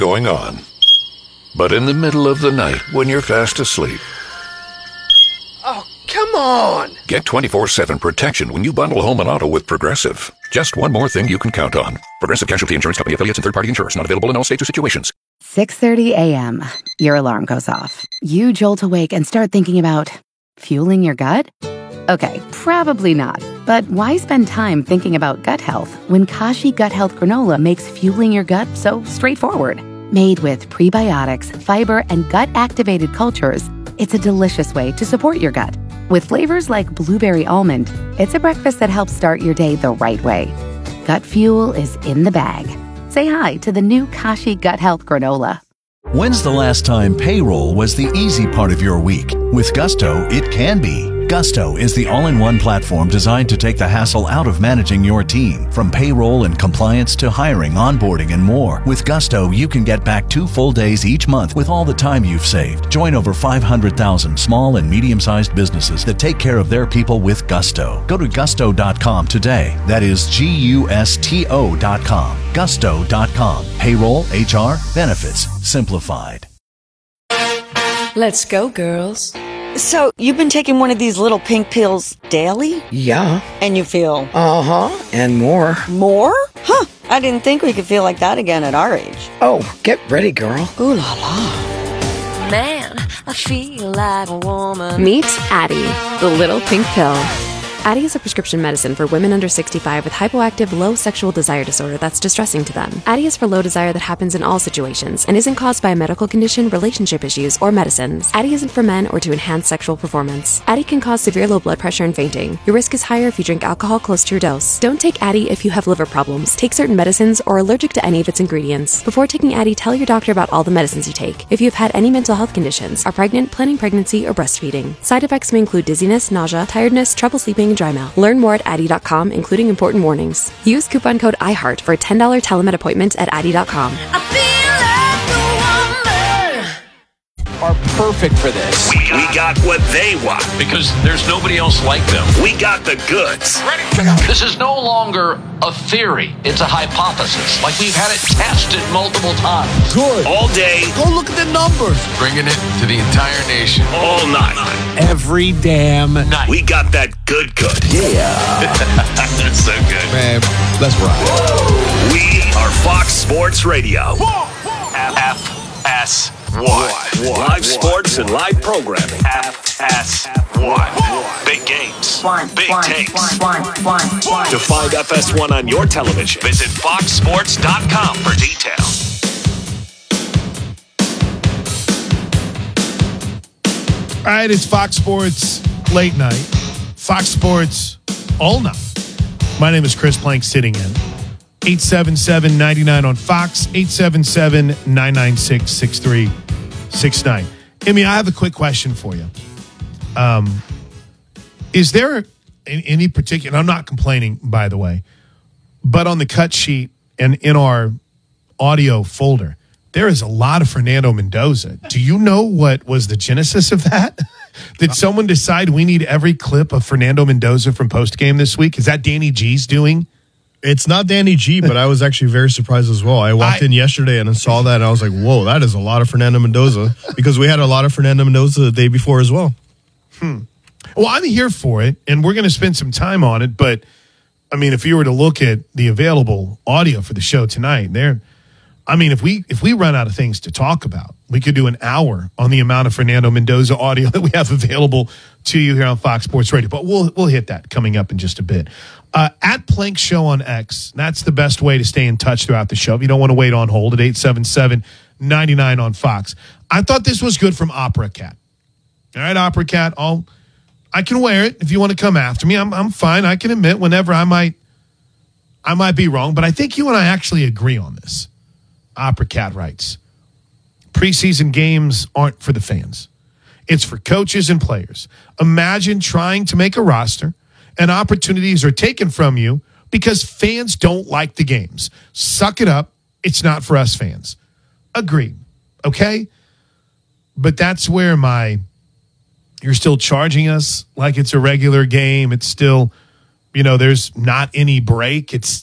going on. But in the middle of the night, when you're fast asleep... Oh, come on! Get 24/7 protection when you bundle home and auto with Progressive. Just one more thing you can count on. Progressive Casualty Insurance Company affiliates and third-party insurers. Not available in all states or situations. 6:30 a.m. Your alarm goes off. You jolt awake and start thinking about fueling your gut? Okay, probably not. But why spend time thinking about gut health when Kashi Gut Health Granola makes fueling your gut so straightforward? Made with prebiotics, fiber, and gut-activated cultures, it's a delicious way to support your gut. With flavors like blueberry almond, it's a breakfast that helps start your day the right way. Gut fuel is in the bag. Say hi to the new Kashi Gut Health Granola. When's the last time payroll was the easy part of your week? With Gusto, it can be. Gusto is the all-in-one platform designed to take the hassle out of managing your team. From payroll and compliance to hiring, onboarding, and more. With Gusto, you can get back 2 full days each month with all the time you've saved. Join over 500,000 small and medium-sized businesses that take care of their people with Gusto. Go to gusto.com today. That is Gusto.com. Gusto.com. Payroll, HR, benefits, simplified. Let's go, girls. So, you've been taking one of these little pink pills daily? Yeah. And you feel? Uh-huh. And more. More? Huh. I didn't think we could feel like that again at our age. Oh, get ready, girl. Ooh la la. Man, I feel like a woman. Meet Addyi, the little pink pill. Addyi is a prescription medicine for women under 65 with hypoactive low sexual desire disorder that's distressing to them. Addyi is for low desire that happens in all situations and isn't caused by a medical condition, relationship issues, or medicines. Addyi isn't for men or to enhance sexual performance. Addyi can cause severe low blood pressure and fainting. Your risk is higher if you drink alcohol close to your dose. Don't take Addyi if you have liver problems, take certain medicines, or are allergic to any of its ingredients. Before taking Addyi, tell your doctor about all the medicines you take. If you've had any mental health conditions, are pregnant, planning pregnancy, or breastfeeding. Side effects may include dizziness, nausea, tiredness, trouble sleeping, and dry mouth. Learn more at Addyi.com, including important warnings. Use coupon code IHEART for a $10 telemed appointment at Addyi.com. Are perfect for this. We got what they want. Because there's nobody else like them. We got the goods. Ready to go. This is no longer a theory. It's a hypothesis. Like we've had it tested multiple times. Good. All day. Go look at the numbers. Bringing it to the entire nation. All night. Every damn night. We got that good. Yeah. That's so good. Man, let's ride. We are Fox Sports Radio. FS1. Live sports and live programming. FS1. Big games. Big takes. To find FS1 on your television, Visit foxsports.com for details. All right, it's Fox Sports Late Night. Fox Sports All Night. My name is Chris Plank, sitting in. 877-99 on Fox, 877-996-6369. Emmy, I have a quick question for you. Is there any particular, and I'm not complaining, by the way, but on the cut sheet and in our audio folder, there is a lot of Fernando Mendoza. Do you know what was the genesis of that? Did someone decide we need every clip of Fernando Mendoza from postgame this week? Is that Danny G's doing? It's not Danny G, but I was actually very surprised as well. I walked in yesterday and I saw that, and I was like, whoa, that is a lot of Fernando Mendoza, because we had a lot of Fernando Mendoza the day before as well. Well, I'm here for it, and we're going to spend some time on it, but, I mean, if you were to look at the available audio for the show tonight, if we run out of things to talk about, we could do an hour on the amount of Fernando Mendoza audio that we have available to you here on Fox Sports Radio. But we'll hit that coming up in just a bit. At Plank Show on X, that's the best way to stay in touch throughout the show. If you don't want to wait on hold at 877-99 on Fox. I thought this was good from Opera Cat. All right, Opera Cat, I can wear it if you want to come after me. I'm fine. I can admit whenever I might be wrong, but I think you and I actually agree on this. Opera Cat writes, preseason games aren't for the fans. It's for coaches and players. Imagine trying to make a roster and opportunities are taken from you because fans don't like the games. Suck it up. It's not for us fans. Agreed. Okay? But that's where you're still charging us like it's a regular game. It's still, there's not any break.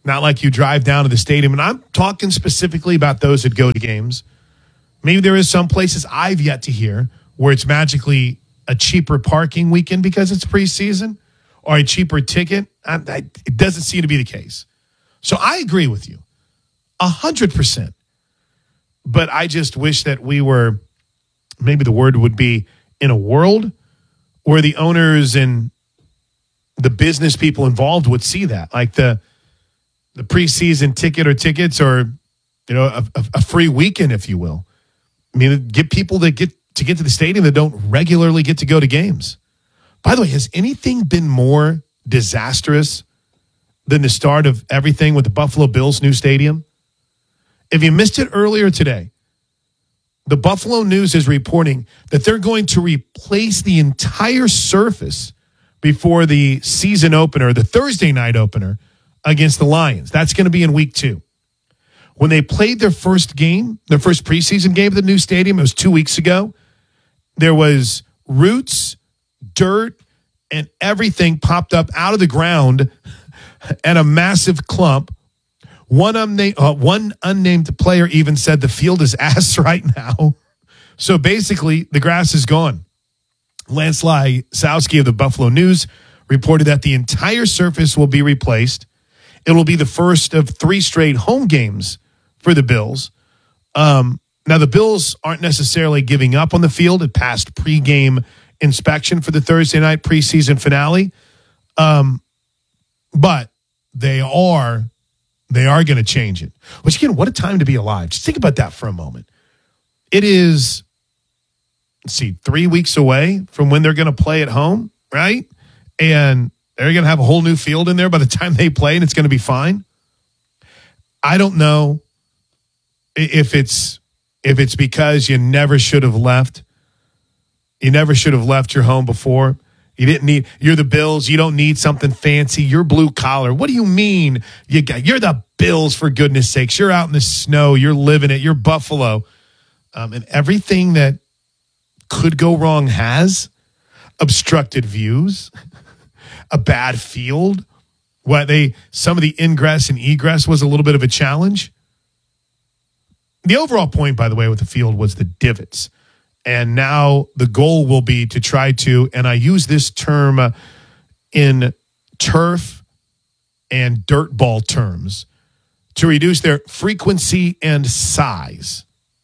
Not like you drive down to the stadium. And I'm talking specifically about those that go to games. Maybe there is some places I've yet to hear where it's magically a cheaper parking weekend because it's preseason or a cheaper ticket. It doesn't seem to be the case. So I agree with you 100%. But I just wish that we were, maybe the word would be, in a world where the owners and the business people involved would see that. Like the preseason ticket or tickets or, a free weekend, if you will. I mean, get people that get to the stadium that don't regularly get to go to games. By the way, has anything been more disastrous than the start of everything with the Buffalo Bills' new stadium? If you missed it earlier today, the Buffalo News is reporting that they're going to replace the entire surface before the season opener, the Thursday night opener against the Lions. That's going to be in week 2. When they played their first preseason game at the new stadium, it was 2 weeks ago, there was roots, dirt, and everything popped up out of the ground and a massive clump. One unnamed player even said the field is ass right now. So basically, the grass is gone. Lance Lysowski of the Buffalo News reported that the entire surface will be replaced. It will be the first of 3 straight home games for the Bills. Now, the Bills aren't necessarily giving up on the field. It passed pregame inspection for the Thursday night preseason finale. But they are going to change it. Which, again, what a time to be alive. Just think about that for a moment. It is, 3 weeks away from when they're going to play at home, right? And they're going to have a whole new field in there by the time they play, and it's going to be fine. I don't know if it's because you never should have left. You never should have left your home before. You're the Bills. You don't need something fancy. You're blue collar. What do you mean? You're the Bills, for goodness sakes. You're out in the snow. You're living it. You're Buffalo. And everything that could go wrong has obstructed views, a bad field. Some of the ingress and egress was a little bit of a challenge. The overall point, by the way, with the field was the divots. And now the goal will be to try to, and I use this term in turf and dirt ball terms, to reduce their frequency and size.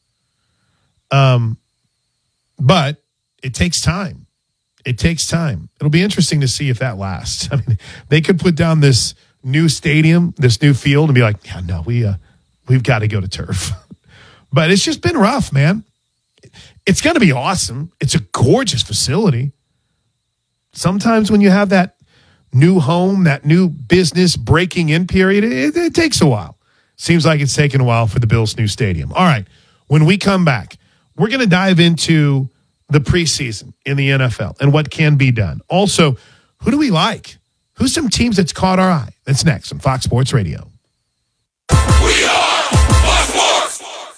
But it takes time. It takes time. It'll be interesting to see if that lasts. I mean, they could put down this new stadium, this new field, and be like, yeah, no, we've got to go to turf. But it's just been rough, man. It's going to be awesome. It's a gorgeous facility. Sometimes when you have that new home, that new business breaking in period, it takes a while. Seems like it's taken a while for the Bills' new stadium. All right, when we come back, we're going to dive into the preseason in the NFL and what can be done. Also, who do we like? Who's some teams that's caught our eye? That's next on Fox Sports Radio. We are Fox Sports!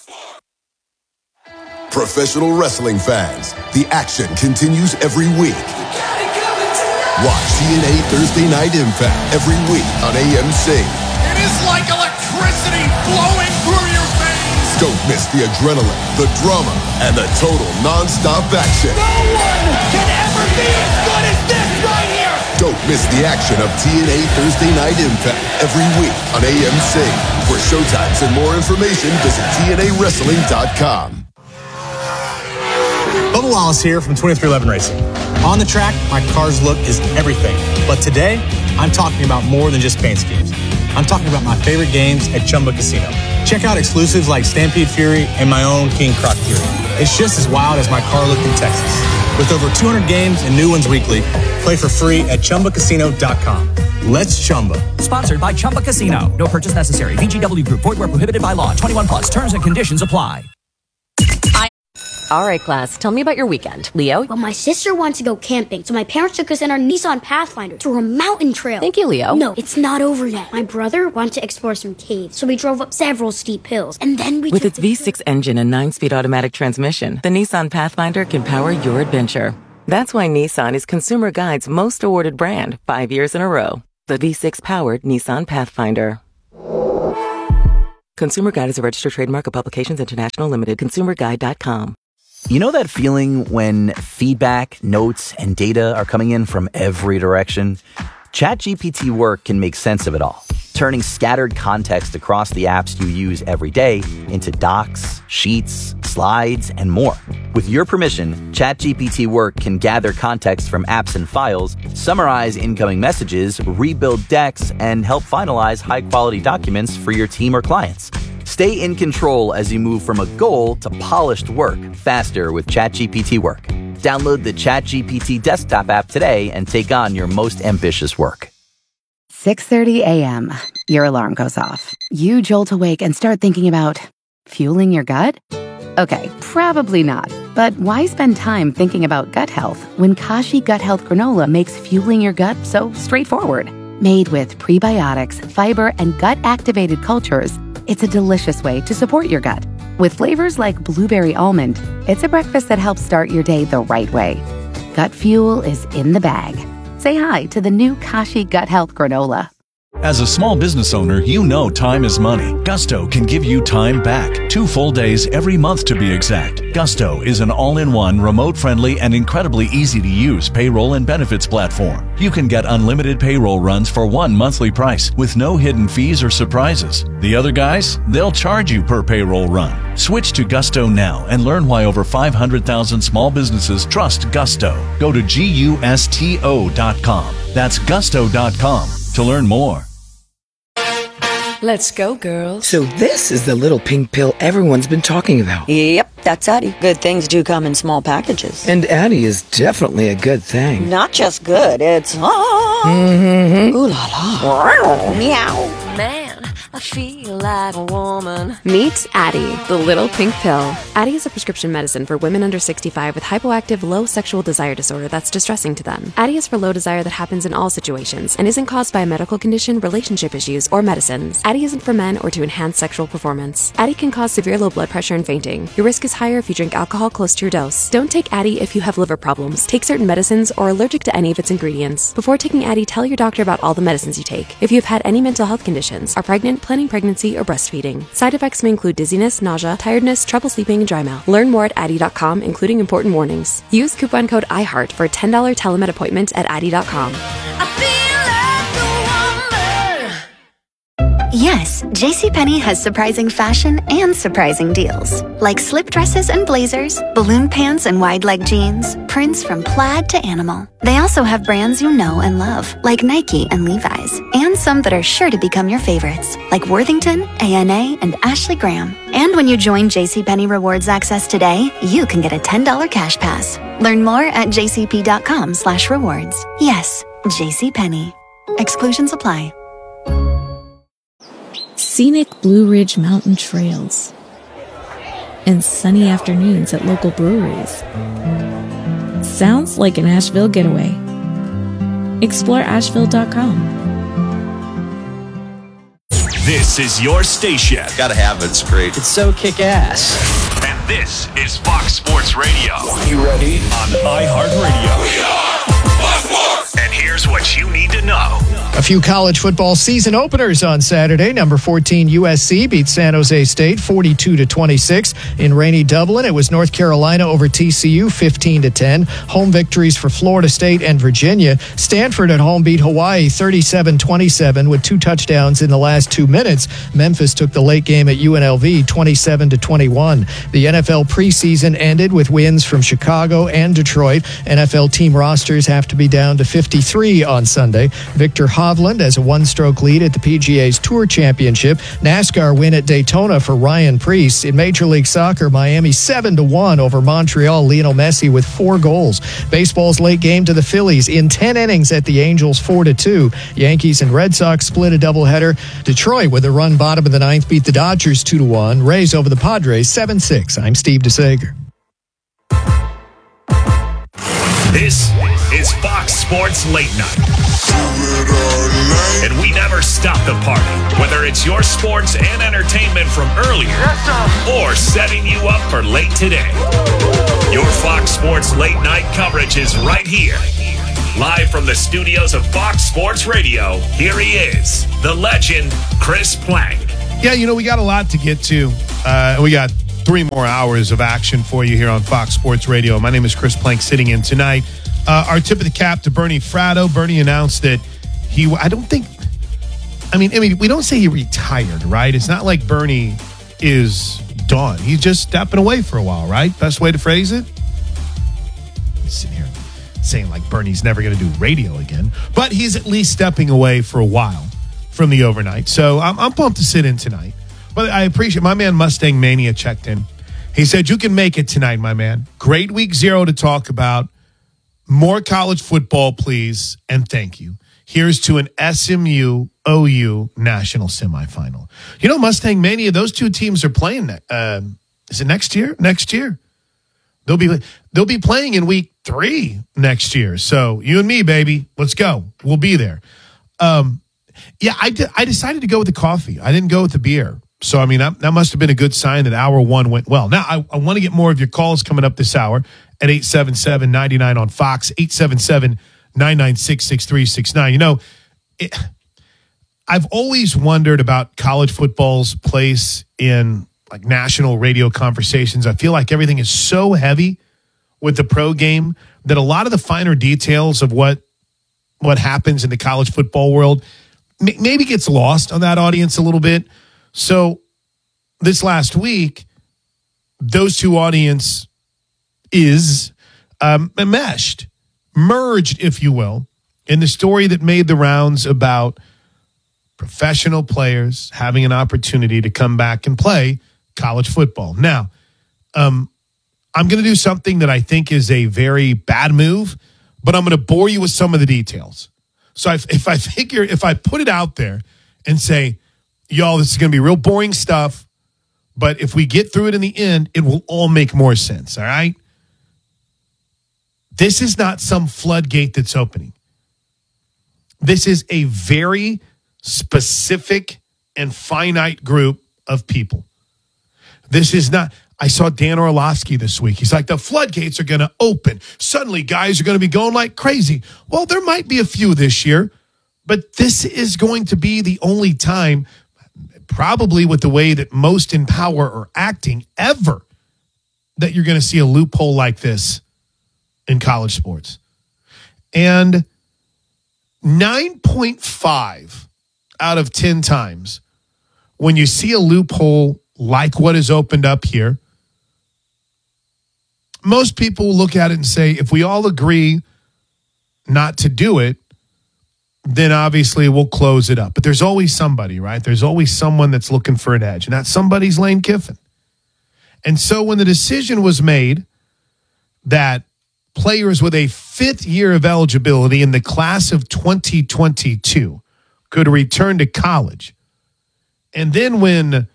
Professional wrestling fans, the action continues every week. Watch TNA Thursday Night Impact every week on AMC. It is like electricity flowing through your veins. Don't miss the adrenaline, the drama, and the total non-stop action. No one can ever be as good as this right here. Don't miss the action of TNA Thursday Night Impact every week on AMC. For showtimes and more information, visit TNAWrestling.com. Bubba Wallace here from 2311 Racing. On the track, my car's look is everything. But today, I'm talking about more than just paint schemes. I'm talking about my favorite games at Chumba Casino. Check out exclusives like Stampede Fury and my own King Croc Fury. It's just as wild as my car look in Texas. With over 200 games and new ones weekly, play for free at ChumbaCasino.com. Let's Chumba. Sponsored by Chumba Casino. No purchase necessary. VGW Group. Void where prohibited by law. 21 plus. Terms and conditions apply. All right, class, tell me about your weekend. Leo? Well, my sister wanted to go camping, so my parents took us in our Nissan Pathfinder through a mountain trail. Thank you, Leo. No, it's not over yet. My brother wanted to explore some caves, so we drove up several steep hills, and then we With its V6 engine and 9-speed automatic transmission, the Nissan Pathfinder can power your adventure. That's why Nissan is Consumer Guide's most awarded brand 5 years in a row. The V6-powered Nissan Pathfinder. Consumer Guide is a registered trademark of Publications International Limited. ConsumerGuide.com. You know that feeling when feedback, notes, and data are coming in from every direction? ChatGPT Work can make sense of it all, turning scattered context across the apps you use every day into docs, sheets, slides, and more. With your permission, ChatGPT Work can gather context from apps and files, summarize incoming messages, rebuild decks, and help finalize high-quality documents for your team or clients. Stay in control as you move from a goal to polished work faster with ChatGPT Work. Download the ChatGPT desktop app today and take on your most ambitious work. 6:30 a.m. Your alarm goes off. You jolt awake and start thinking about fueling your gut? Okay, probably not. But why spend time thinking about gut health when Kashi Gut Health Granola makes fueling your gut so straightforward? Made with prebiotics, fiber, and gut-activated cultures, it's a delicious way to support your gut. With flavors like blueberry almond, it's a breakfast that helps start your day the right way. Gut fuel is in the bag. Say hi to the new Kashi Gut Health Granola. As a small business owner, you know time is money. Gusto can give you time back. 2 full days every month to be exact. Gusto is an all-in-one, remote-friendly, and incredibly easy-to-use payroll and benefits platform. You can get unlimited payroll runs for one monthly price with no hidden fees or surprises. The other guys, they'll charge you per payroll run. Switch to Gusto now and learn why over 500,000 small businesses trust Gusto. Go to GUSTO.com. That's Gusto.com to learn more. Let's go, girls. So this is the little pink pill everyone's been talking about. Yep, that's Addie. Good things do come in small packages. And Addie is definitely a good thing. Not just good, it's... Mm-hmm. Ooh la la. Meow. Man, I feel like a woman. Meet Addie, the little pink pill. Addie is a prescription medicine for women under 65 with hypoactive low sexual desire disorder that's distressing to them. Addie is for low desire that happens in all situations and isn't caused by a medical condition, relationship issues, or medicines. Addie isn't for men or to enhance sexual performance. Addie can cause severe low blood pressure and fainting. Your risk is higher if you drink alcohol close to your dose. Don't take Addie if you have liver problems, take certain medicines, or are allergic to any of its ingredients. Before taking Addie, tell your doctor about all the medicines you take. If you have had any mental health conditions, are pregnant, planning pregnancy, or breastfeeding. Side effects may include dizziness, nausea, tiredness, trouble sleeping, and dry mouth. Learn more at Addie.com, including important warnings. Use coupon code IHEART for a $10 telemed appointment at Addie.com. Yes, JCPenney has surprising fashion and surprising deals. Like slip dresses and blazers, balloon pants and wide leg jeans, prints from plaid to animal. They also have brands you know and love, like Nike and Levi's, and some that are sure to become your favorites, like Worthington, ANA, and Ashley Graham. And when you join JCPenney Rewards Access today, you can get a $10 cash pass. Learn more at jcp.com/rewards. Yes, JCPenney. Exclusions apply. Scenic Blue Ridge Mountain trails, and sunny afternoons at local breweries. Sounds like an Asheville getaway. Explore Asheville.com. This is your station. Gotta have it. It's great. It's so kick-ass. And this is Fox Sports Radio. You ready? On iHeartRadio. We are Fox Sports. And here's what you need to know. A few college football season openers on Saturday. Number 14 USC beat San Jose State 42-26. In rainy Dublin, it was North Carolina over TCU 15-10. Home victories for Florida State and Virginia. Stanford at home beat Hawaii 37-27 with 2 touchdowns in the last 2 minutes. Memphis took the late game at UNLV 27-21. The NFL preseason ended with wins from Chicago and Detroit. NFL team rosters have to be down to 53 on Sunday. Victor Hovland has a 1-stroke lead at the PGA's Tour Championship. NASCAR win at Daytona for Ryan Preece. In Major League Soccer, Miami 7-1 over Montreal. Lionel Messi with 4 goals. Baseball's late game to the Phillies in 10 innings at the Angels 4-2. Yankees and Red Sox split a doubleheader. Detroit with a run bottom of the 9th beat the Dodgers 2-1. Rays over the Padres 7-6. I'm Steve DeSager. This is Fox Sports Late Night. And we never stop the party, whether it's your sports and entertainment from earlier or setting you up for late today. Your Fox Sports Late Night coverage is right here. Live from the studios of Fox Sports Radio, here he is, the legend, Chris Plank. Yeah, we got a lot to get to. We got 3 more hours of action for you here on Fox Sports Radio. My name is Chris Plank, sitting in tonight. Our tip of the cap to Bernie Fratto. Bernie announced that we don't say he retired, right? It's not like Bernie is done. He's just stepping away for a while, right? Best way to phrase it? He's sitting here saying like Bernie's never going to do radio again, but he's at least stepping away for a while from the overnight. So I'm pumped to sit in tonight. But I appreciate my man Mustang Mania checked in. He said, you can make it tonight, my man. Great week 0 to talk about. More college football, please, and thank you. Here's to an SMU-OU national semifinal. Mustang Mania, those two teams are playing. Is it next year? Next year. They'll be playing in week 3 next year. So you and me, baby, let's go. We'll be there. I decided to go with the coffee. I didn't go with the beer. So, that must have been a good sign that hour 1 went well. Now, I want to get more of your calls coming up this hour at 877-99 on Fox, 877-996-6369. I've always wondered about college football's place in like national radio conversations. I feel like everything is so heavy with the pro game that a lot of the finer details of what happens in the college football world maybe gets lost on that audience a little bit. So this last week, those two audience is merged, if you will, in the story that made the rounds about professional players having an opportunity to come back and play college football. Now, I'm going to do something that I think is a very bad move, but I'm going to bore you with some of the details. So if I put it out there and say, y'all, this is going to be real boring stuff, but if we get through it in the end, it will all make more sense, all right? This is not some floodgate that's opening. This is a very specific and finite group of people. This is not... I saw Dan Orlovsky this week. He's like, the floodgates are going to open. Suddenly, guys are going to be going like crazy. Well, there might be a few this year, but this is going to be the only time, probably with the way that most in power are acting ever, that you're going to see a loophole like this in college sports. And 9.5 out of 10 times, when you see a loophole like what is opened up here, most people will look at it and say, if we all agree not to do it, then obviously we'll close it up. But there's always somebody, right? There's always someone that's looking for an edge, and that somebody's Lane Kiffin. And so when the decision was made that players with a 5th year of eligibility in the class of 2022 could return to college, and then when,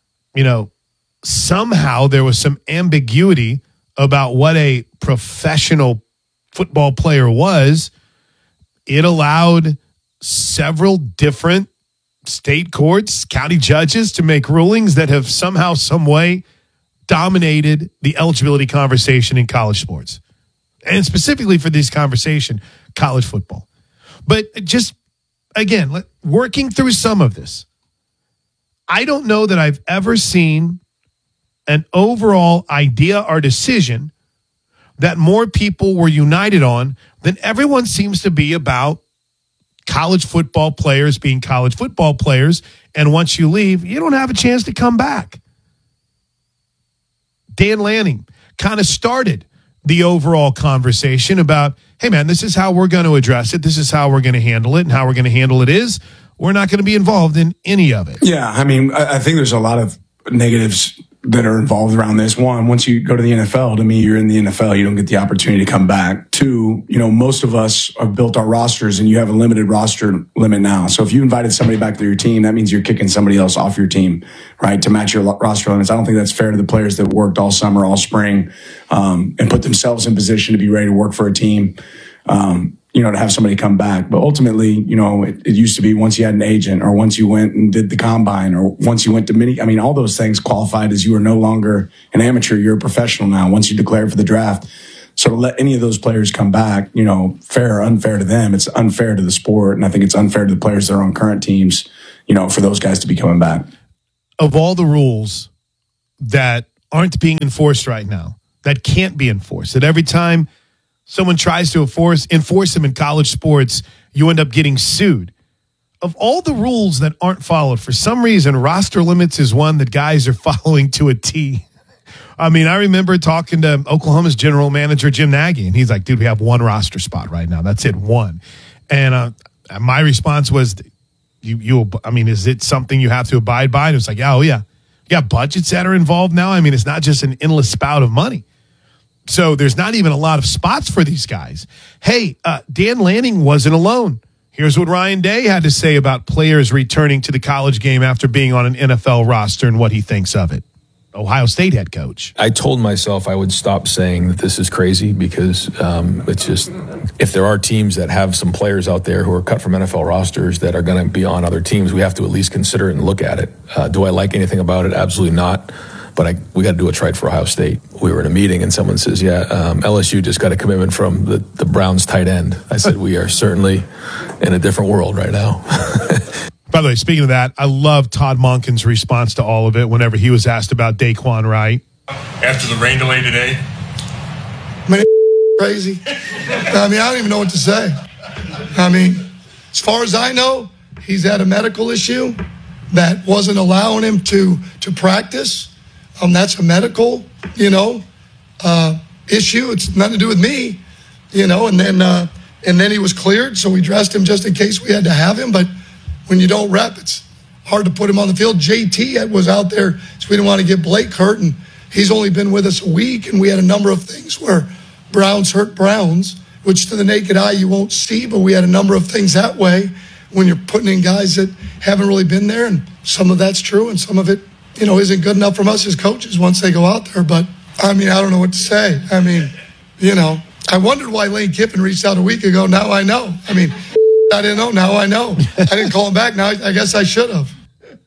somehow there was some ambiguity about what a professional football player was, it allowed several different state courts, county judges to make rulings that have somehow, some way dominated the eligibility conversation in college sports. And specifically for this conversation, college football. But just, again, working through some of this, I don't know that I've ever seen an overall idea or decision that more people were united on than everyone seems to be about college football players being college football players. And once you leave, you don't have a chance to come back. Dan Lanning kind of started the overall conversation about, hey, man, this is how we're going to address it. This is how we're going to handle it. And how we're going to handle it is we're not going to be involved in any of it. Yeah, I think there's a lot of negatives that are involved around this. One, once you go to the NFL, to me, you're in the NFL. You don't get the opportunity to come back. Two, most of us have built our rosters and you have a limited roster limit now. So if you invited somebody back to your team, that means you're kicking somebody else off your team, right? To match your roster limits. I don't think that's fair to the players that worked all summer, all spring, and put themselves in position to be ready to work for a team. To have somebody come back. But ultimately, it used to be once you had an agent or once you went and did the combine or once you went to all those things qualified as you are no longer an amateur, you're a professional now once you declared for the draft. So to let any of those players come back, fair or unfair to them, it's unfair to the sport. And I think it's unfair to the players that are on current teams, for those guys to be coming back. of all the rules that aren't being enforced right now, that can't be enforced, that every time someone tries to enforce them in college sports, you end up getting sued. Of all the rules that aren't followed, for some reason, roster limits is one that guys are following to a T. I mean, I remember talking to Oklahoma's general manager, Jim Nagy, and he's like, dude, we have one roster spot right now. That's it, one. And my response was, is it something you have to abide by? And it was like, oh, yeah. You got budgets that are involved now. I mean, it's not just an endless spout of money. So there's not even a lot of spots for these guys. Hey, Dan Lanning wasn't alone. Here's what Ryan Day had to say about players returning to the college game after being on an NFL roster and what he thinks of it. Ohio State head coach. I told myself I would stop saying that this is crazy because it's just, if there are teams that have some players out there who are cut from NFL rosters that are going to be on other teams, we have to at least consider it and look at it. Do I like anything about it? Absolutely not. But we got to do what's right for Ohio State. We were in a meeting and someone says, LSU just got a commitment from the Browns tight end. I said, we are certainly in a different world right now. By the way, speaking of that, I love Todd Monken's response to all of it whenever he was asked about Daquan Wright. After the rain delay today? Crazy. I don't even know what to say. As far as I know, he's had a medical issue that wasn't allowing him to practice. That's a medical, issue. It's nothing to do with me, and then he was cleared. So we dressed him just in case we had to have him. But when you don't rep, it's hard to put him on the field. JT was out there, so we didn't want to get Blake hurt. And he's only been with us a week. And we had a number of things where Browns hurt Browns, which to the naked eye you won't see. But we had a number of things that way when you're putting in guys that haven't really been there. And some of that's true. And some of it, isn't good enough from us as coaches once they go out there. But, I don't know what to say. I wondered why Lane Kiffin reached out a week ago. Now I know. I didn't know. Now I know. I didn't call him back. Now I guess I should have.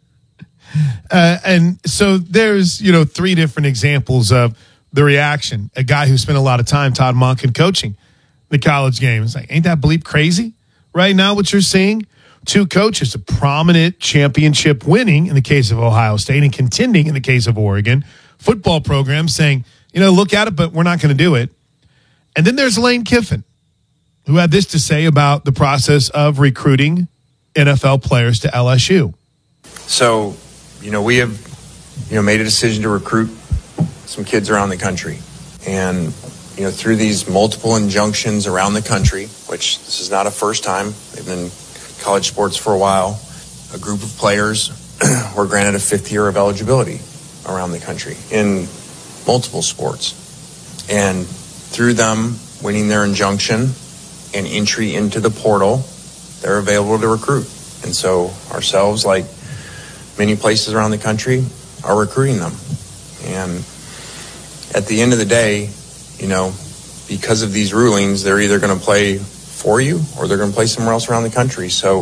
And so there's, three different examples of the reaction. A guy who spent a lot of time, Todd Monken, coaching the college game. It's like, ain't that bleep crazy right now what you're seeing? Two coaches, a prominent championship winning in the case of Ohio State and contending in the case of Oregon football program saying, look at it, but we're not going to do it. And then there's Lane Kiffin, who had this to say about the process of recruiting NFL players to LSU. So, we have, made a decision to recruit some kids around the country. And, through these multiple injunctions around the country, which this is not a first time, they've been in college sports for a while, a group of players were granted a fifth year of eligibility around the country in multiple sports. And through them winning their injunction and entry into the portal, they're available to recruit. And so ourselves, like many places around the country, are recruiting them. And at the end of the day, because of these rulings, they're either going to play for you or they're going to play somewhere else around the country. So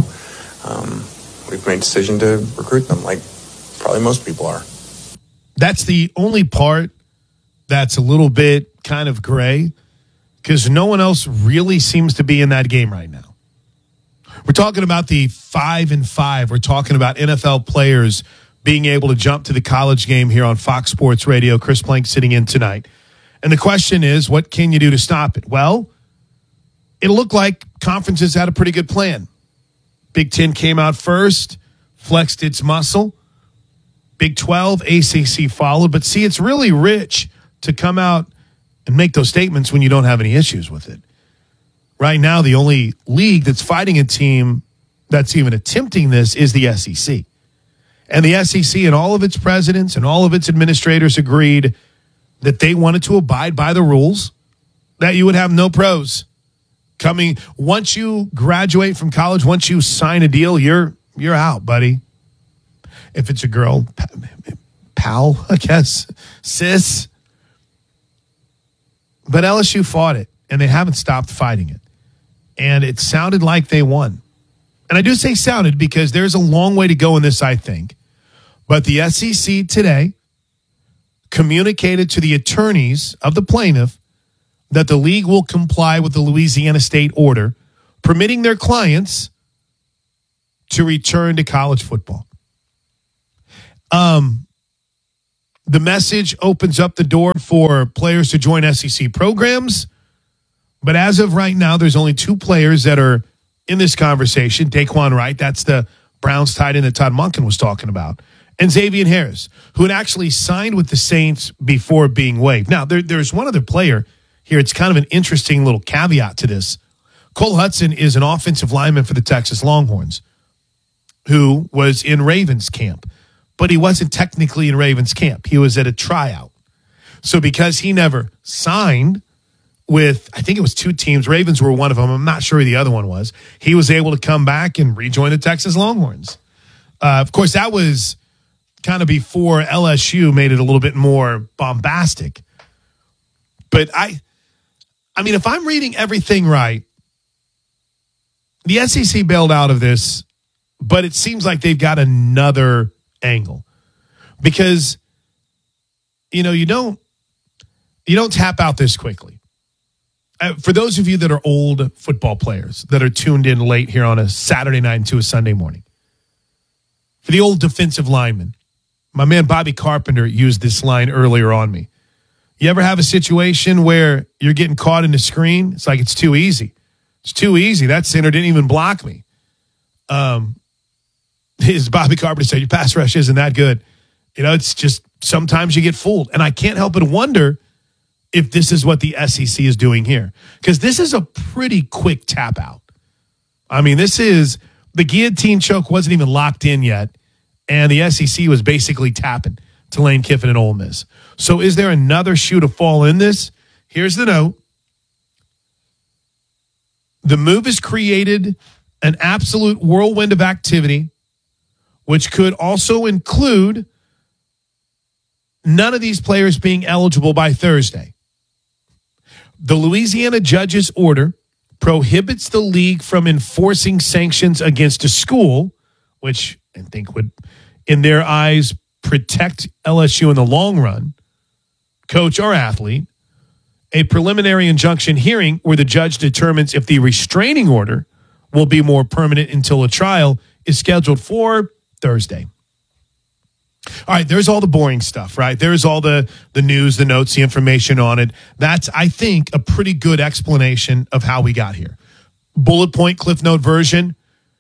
we've made a decision to recruit them like probably most people are. That's the only part that's a little bit kind of gray because no one else really seems to be in that game right now. We're talking about the 5-5. We're talking about NFL players being able to jump to the college game here on Fox Sports Radio. Chris Plank sitting in tonight. And the question is, what can you do to stop it? Well, it looked like conferences had a pretty good plan. Big Ten came out first, flexed its muscle. Big 12, ACC followed. But see, it's really rich to come out and make those statements when you don't have any issues with it. Right now, the only league that's fighting a team that's even attempting this is the SEC. And the SEC and all of its presidents and all of its administrators agreed that they wanted to abide by the rules, that you would have no pros coming. Once you graduate from college, once you sign a deal, you're out, buddy. If it's a girl, pal, I guess, sis. But LSU fought it, and they haven't stopped fighting it. And it sounded like they won. And I do say sounded because there's a long way to go in this, I think. But the SEC today communicated to the attorneys of the plaintiff that the league will comply with the Louisiana state order permitting their clients to return to college football. The message opens up the door for players to join SEC programs. But as of right now, there's only 2 players that are in this conversation. Daquan Wright, that's the Browns tight end that Todd Monken was talking about. And Xavier Harris, who had actually signed with the Saints before being waived. Now, there's one other player here. It's kind of an interesting little caveat to this. Cole Hudson is an offensive lineman for the Texas Longhorns who was in Ravens camp. But he wasn't technically in Ravens camp. He was at a tryout. So because he never signed with, I think it was 2 teams, Ravens were one of them, I'm not sure who the other one was, he was able to come back and rejoin the Texas Longhorns. Of course, that was kind of before LSU made it a little bit more bombastic. But I mean, if I'm reading everything right, the SEC bailed out of this, but it seems like they've got another angle, because you don't tap out this quickly. For those of you that are old football players that are tuned in late here on a Saturday night into a Sunday morning, for the old defensive lineman, my man Bobby Carpenter used this line earlier on me. You ever have a situation where you're getting caught in the screen? It's like, it's too easy. It's too easy. That center didn't even block me. As Bobby Carpenter said, your pass rush isn't that good. It's just sometimes you get fooled. And I can't help but wonder if this is what the SEC is doing here. Because this is a pretty quick tap out. I mean, the guillotine choke wasn't even locked in yet. And the SEC was basically tapping to Lane Kiffin and Ole Miss. So is there another shoe to fall in this? Here's the note. The move has created an absolute whirlwind of activity, which could also include none of these players being eligible by Thursday. The Louisiana judge's order prohibits the league from enforcing sanctions against a school, which I think would, in their eyes, protect LSU in the long run, coach or athlete. A preliminary injunction hearing where the judge determines if the restraining order will be more permanent until a trial is scheduled for Thursday. All right, there's all the boring stuff, right? There's all the news, the notes, the information on it. That's, I think, a pretty good explanation of how we got here. Bullet point, Cliff Note version.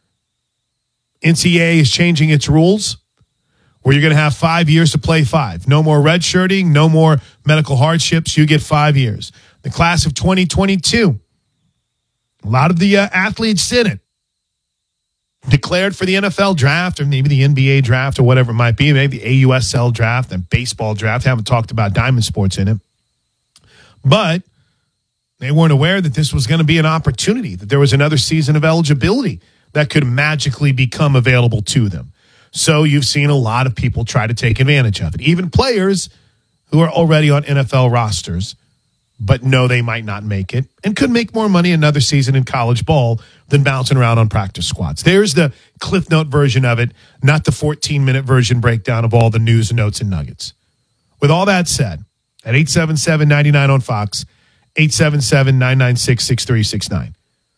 NCAA is changing its rules where you're going to have 5 years to play 5. No more redshirting, no more medical hardships. You get 5 years. The class of 2022, a lot of the athletes in it declared for the NFL draft or maybe the NBA draft or whatever it might be, maybe the AUSL draft and baseball draft. I haven't talked about diamond sports in it. But they weren't aware that this was going to be an opportunity, that there was another season of eligibility that could magically become available to them. So you've seen a lot of people try to take advantage of it, even players who are already on NFL rosters, but know they might not make it and could make more money another season in college ball than bouncing around on practice squads. There's the Cliff Note version of it, not the 14-minute version breakdown of all the news, notes, and nuggets. With all that said, at 877-99 on Fox, 877-996-6369.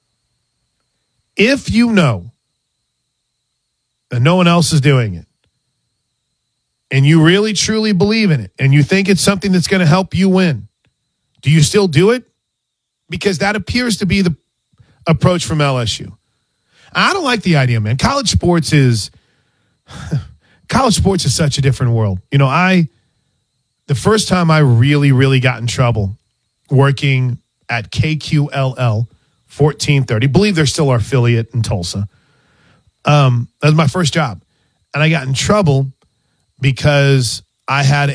If you know that no one else is doing it, and you really truly believe in it, and you think it's something that's going to help you win, do you still do it? Because that appears to be the approach from LSU. I don't like the idea, man. College sports is such a different world. You know, the first time I really got in trouble working at KQLL 1430, believe they're still our affiliate in Tulsa. That was my first job. And I got in trouble because I had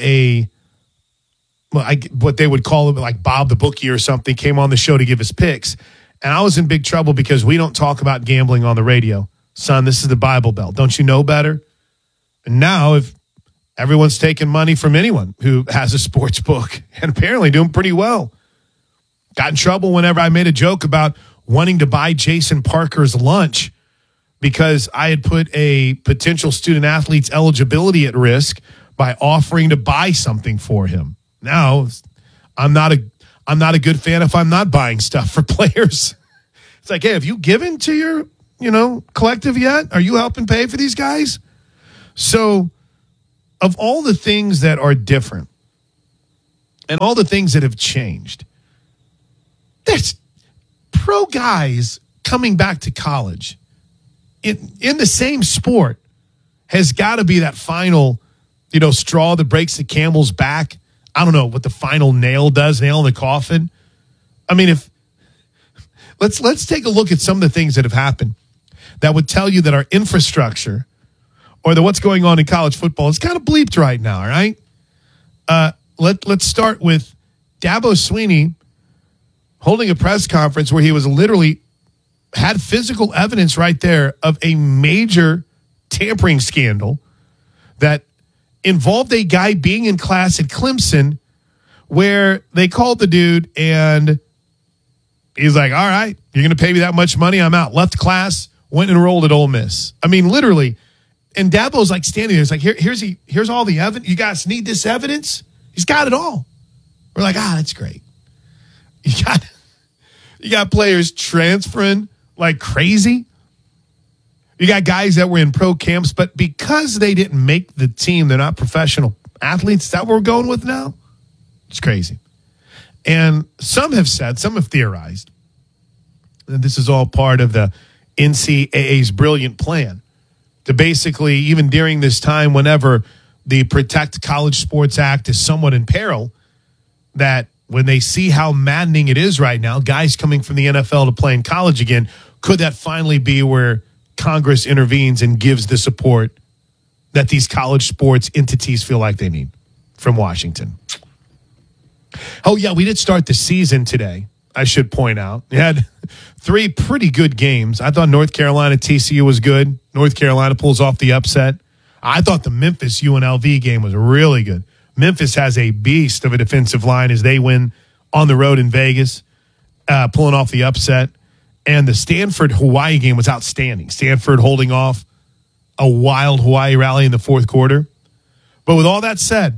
what they would call it, like Bob the Bookie or something, came on the show to give us picks. And I was in big trouble because we don't talk about gambling on the radio. Son, this is the Bible Belt. Don't you know better? And now if everyone's taking money from anyone who has a sports book and apparently doing pretty well. Got in trouble whenever I made a joke about wanting to buy Jason Parker's lunch because I had put a potential student athlete's eligibility at risk by offering to buy something for him. Now, I'm not a good fan if I'm not buying stuff for players. It's like, hey, have you given to your, collective yet? Are you helping pay for these guys? So of all the things that are different and all the things that have changed, there's pro guys coming back to college in the same sport has got to be that final, straw that breaks the camel's back. I don't know what the final nail in the coffin. I mean, let's take a look at some of the things that have happened that would tell you that our infrastructure or what's going on in college football is kind of bleeped right now, all right? Let's start with Dabo Swinney holding a press conference where he was literally had physical evidence right there of a major tampering scandal that involved a guy being in class at Clemson where they called the dude and he's like, all right, you're going to pay me that much money? I'm out. Left class, went and enrolled at Ole Miss. I mean, literally. And Dabo's like standing there. It's like, here's all the evidence. You guys need this evidence? He's got it all. We're like, that's great. You got players transferring like crazy. You got guys that were in pro camps, but because they didn't make the team, they're not professional athletes. Is that what we're going with now? It's crazy. And some have theorized that this is all part of the NCAA's brilliant plan to basically, even during this time, whenever the Protect College Sports Act is somewhat in peril, that when they see how maddening it is right now, guys coming from the NFL to play in college again, could that finally be where Congress intervenes and gives the support that these college sports entities feel like they need from Washington? Oh, yeah, we did start the season today, I should point out. We had 3 pretty good games. I thought North Carolina TCU was good. North Carolina pulls off the upset. I thought the Memphis UNLV game was really good. Memphis has a beast of a defensive line as they win on the road in Vegas, pulling off the upset. And the Stanford-Hawaii game was outstanding. Stanford holding off a wild Hawaii rally in the fourth quarter. But with all that said,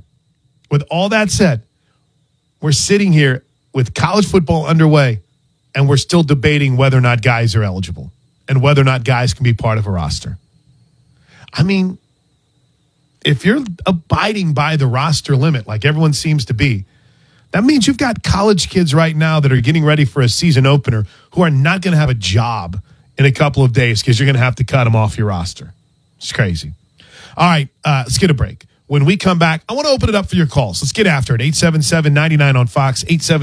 we're sitting here with college football underway, and we're still debating whether or not guys are eligible and whether or not guys can be part of a roster. I mean, if you're abiding by the roster limit like everyone seems to be, that means you've got college kids right now that are getting ready for a season opener who are not going to have a job in a couple of days because you're going to have to cut them off your roster. It's crazy. All right, let's get a break. When we come back, I want to open it up for your calls. Let's get after it. 877-99 on Fox,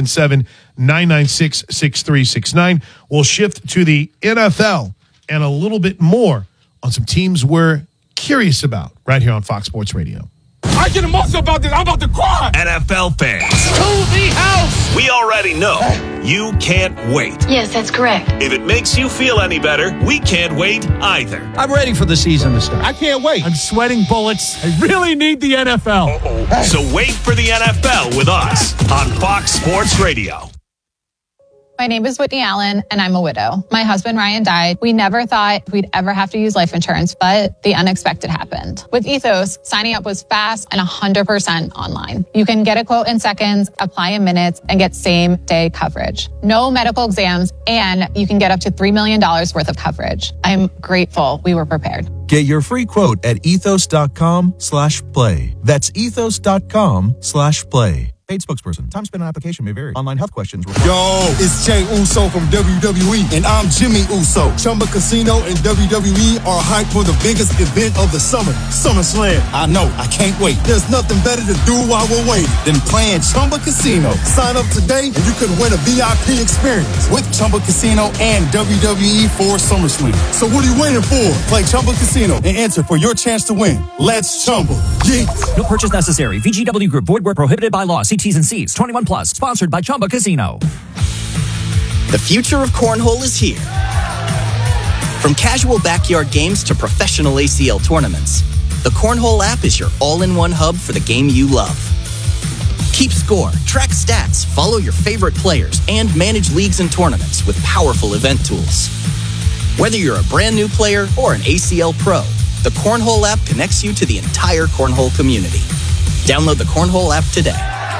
877-996-6369. We'll shift to the NFL and a little bit more on some teams we're curious about right here on Fox Sports Radio. I get emotional about this. I'm about to cry. NFL fans. To the house. We already know you can't wait. Yes, that's correct. If it makes you feel any better, we can't wait either. I'm ready for the season to start. I can't wait. I'm sweating bullets. I really need the NFL. Uh-oh. So wait for the NFL with us on Fox Sports Radio. My name is Whitney Allen, and I'm a widow. My husband, Ryan, died. We never thought we'd ever have to use life insurance, but the unexpected happened. With Ethos, signing up was fast and 100% online. You can get a quote in seconds, apply in minutes, and get same-day coverage. No medical exams, and you can get up to $3 million worth of coverage. I'm grateful we were prepared. Get your free quote at ethos.com/play. That's ethos.com/play. Paid spokesperson. Time spent on application may vary. Online health questions required. Yo, it's Jay Uso from WWE, and I'm Jimmy Uso. Chumba Casino and WWE are hyped for the biggest event of the summer, SummerSlam. I know, I can't wait. There's nothing better to do while we're waiting than playing Chumba Casino. Sign up today, and you could win a VIP experience with Chumba Casino and WWE for SummerSlam. So what are you waiting for? Play Chumba Casino and enter for your chance to win. Let's Chumba. Yeah. No purchase necessary. VGW Group. Void where prohibited by law. See T's and C's. 21 plus. Sponsored by Chumba Casino. The future of cornhole is here. From casual backyard games to professional ACL tournaments, the Cornhole app is your all-in-one hub for the game you love. Keep score, track stats, follow your favorite players, and manage leagues and tournaments with powerful event tools. Whether you're a brand new player or an ACL pro, the Cornhole app connects you to the entire cornhole community. Download the Cornhole app today.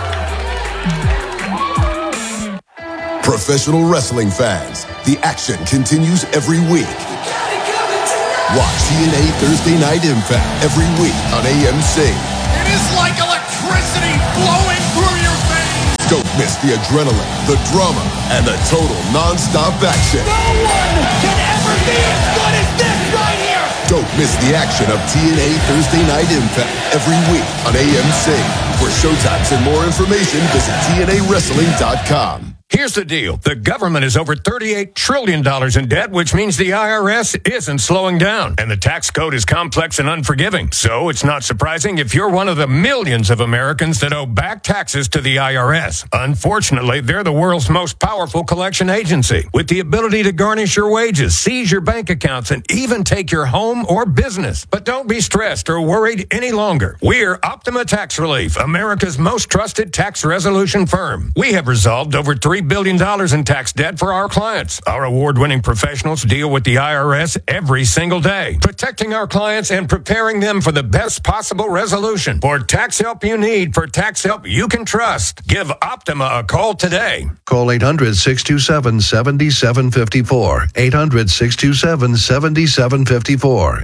Professional wrestling fans, the action continues every week. Watch TNA Thursday Night Impact every week on AMC. It is like electricity flowing through your veins. Don't miss the adrenaline, the drama, and the total non-stop action. No one can ever be as good as this right here. Don't miss the action of TNA Thursday Night Impact every week on AMC. For showtimes and more information, visit TNAWrestling.com. Here's the deal. The government is over $38 trillion in debt, which means the IRS isn't slowing down. And the tax code is complex and unforgiving. So it's not surprising if you're one of the millions of Americans that owe back taxes to the IRS. Unfortunately, they're the world's most powerful collection agency, with the ability to garnish your wages, seize your bank accounts, and even take your home or business. But don't be stressed or worried any longer. We're Optima Tax Relief, America's most trusted tax resolution firm. We have resolved over $3 billion in tax debt for our clients. Our award-winning professionals deal with the IRS every single day, protecting our clients and preparing them for the best possible resolution. For tax help you need, for tax help you can trust, give Optima a call today. Call 800-627-7754. 800-627-7754.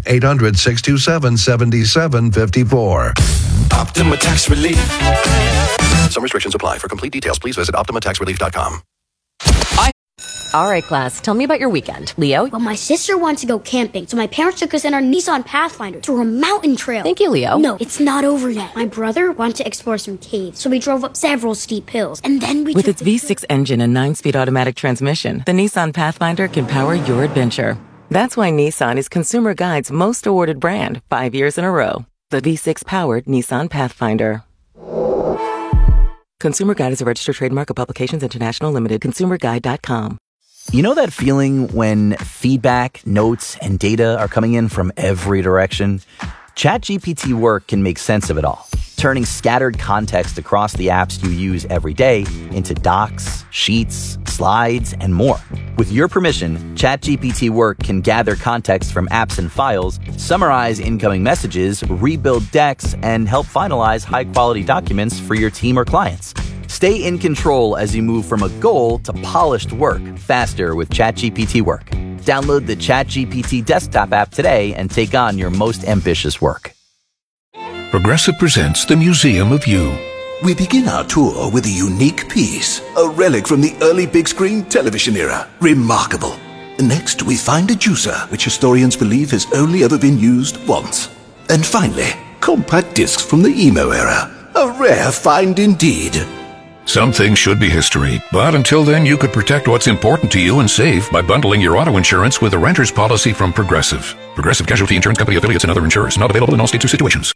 800-627-7754. Optima Tax Relief. Some restrictions apply. For complete details, please visit OptimaTaxRelief.com. All right, class, tell me about your weekend. Leo? Well, my sister wanted to go camping, so my parents took us in our Nissan Pathfinder to a mountain trail. Thank you, Leo. No, it's not over yet. My brother wanted to explore some caves, so we drove up several steep hills, and then we With its V6 engine and 9-speed automatic transmission, the Nissan Pathfinder can power your adventure. That's why Nissan is Consumer Guide's most awarded brand 5 years in a row. The V6-powered Nissan Pathfinder. Consumer Guide is a registered trademark of Publications International Limited. ConsumerGuide.com. You know that feeling when feedback, notes, and data are coming in from every direction? ChatGPT Work can make sense of it all, turning scattered context across the apps you use every day into docs, sheets, slides, and more. With your permission, ChatGPT Work can gather context from apps and files, summarize incoming messages, rebuild decks, and help finalize high-quality documents for your team or clients. Stay in control as you move from a goal to polished work faster with ChatGPT Work. Download the ChatGPT desktop app today and take on your most ambitious work. Progressive presents the Museum of You. We begin our tour with a unique piece, a relic from the early big screen television era. Remarkable. Next, we find a juicer, which historians believe has only ever been used once. And finally, compact discs from the emo era. A rare find indeed. Some things should be history, but until then you could protect what's important to you and save by bundling your auto insurance with a renter's policy from Progressive. Progressive Casualty Insurance Company affiliates and other insurers. Not available in all states or situations.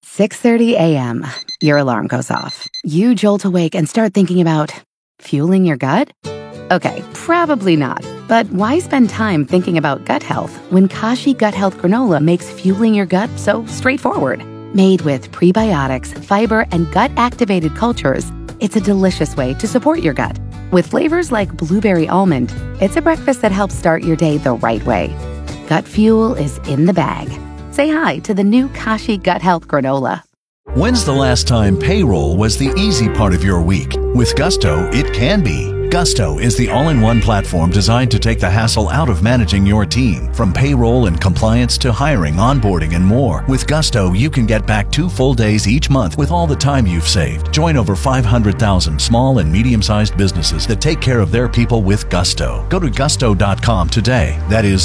6:30 a.m. Your alarm goes off. You jolt awake and start thinking about fueling your gut? Okay, probably not. But why spend time thinking about gut health when Kashi Gut Health Granola makes fueling your gut so straightforward? Made with prebiotics, fiber, and gut-activated cultures, it's a delicious way to support your gut. With flavors like blueberry almond, it's a breakfast that helps start your day the right way. Gut fuel is in the bag. Say hi to the new Kashi Gut Health Granola. When's the last time payroll was the easy part of your week? With Gusto, it can be. Gusto is the all-in-one platform designed to take the hassle out of managing your team. From payroll and compliance to hiring, onboarding, and more. With Gusto, you can get back 2 full days each month with all the time you've saved. Join over 500,000 small and medium-sized businesses that take care of their people with Gusto. Go to gusto.com today. That is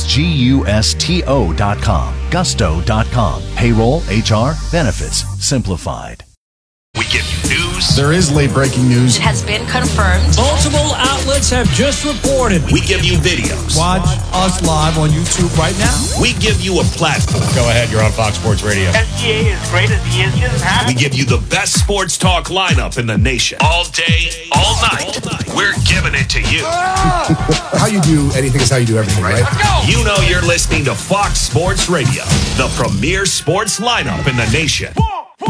GUSTO.com. Gusto.com. Payroll, HR, benefits, simplified. We give you news. There is late breaking news. It has been confirmed. Multiple outlets have just reported. We give you videos. Watch us live on YouTube right now. We give you a platform. Go ahead, you're on Fox Sports Radio. SGA is great as he is. He doesn't have We give you the best sports talk lineup in the nation. All day, all night. We're giving it to you. How you do anything is how you do everything, right? Let's go. You know you're listening to Fox Sports Radio, the premier sports lineup in the nation.